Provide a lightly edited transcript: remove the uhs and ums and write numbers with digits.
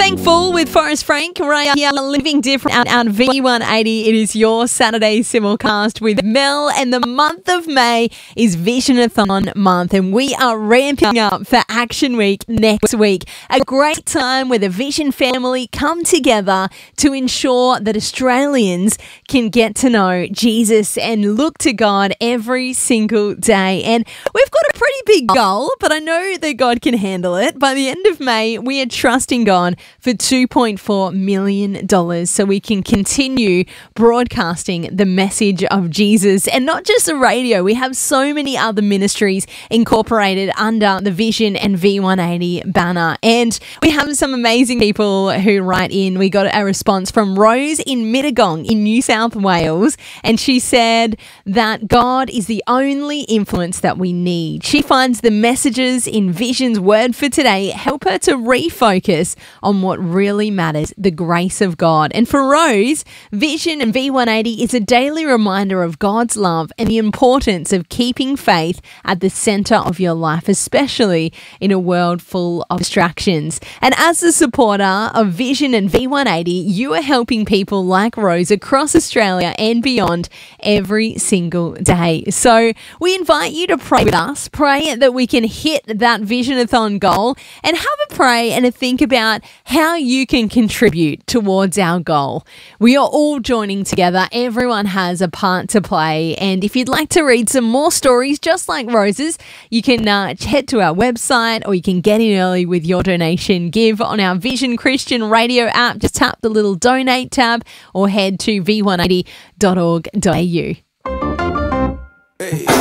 Thankful with Forrest Frank right here, living different out V180. It is your Saturday simulcast with Mel, and the month of May is Visionathon month, and we are ramping up for Action Week next week. A great time where the Vision family come together to ensure that Australians can get to know Jesus and look to God every single day. And we've got a pretty big goal, but I know that God can handle it. By the end of May, we are trusting God for $2.4 million so we can continue broadcasting the message of Jesus. And not just the radio, we have so many other ministries incorporated under the Vision and V180 banner. And we have some amazing people who write in. We got a response from Rose in Mittagong in New South Wales, and she said that God is the only influence that we need. She finds the messages in Vision's word for today help her to refocus on what really matters, the grace of God. And for Rose, Vision and V180 is a daily reminder of God's love and the importance of keeping faith at the center of your life, especially in a world full of distractions. And as a supporter of Vision and V180, you are helping people like Rose across Australia and beyond every single day. So we invite you to pray with us, pray that we can hit that Visionathon goal, and have a pray and a think about how you can contribute towards our goal. We are all joining together. Everyone has a part to play. And if you'd like to read some more stories just like Rose's, you can head to our website, or you can get in early with your donation. Give on our Vision Christian Radio app. Just tap the little donate tab or head to v180.org.au. Hey.